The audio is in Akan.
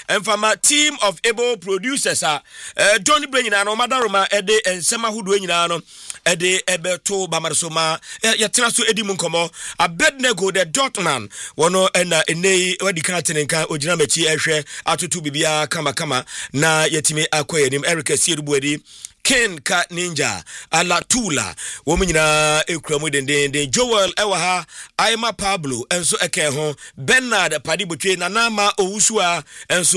Enfama team of able producers Johnny Brain no madaroma ede ensema hudu nyina no ede ebeto bamarsoma yetena so edi munkomo Abednego the Dotman wono na enei wadi kana tenenka ogina machi ehwe atoto bibia kama na yetimi akoyenim Eric Siedubuedi Ken Ka Ninja Ala Tula womenyina ekuramu dendende Joel ewaha Aima Pablo enso eke ho Bernard Padibotwe nanama owusua enso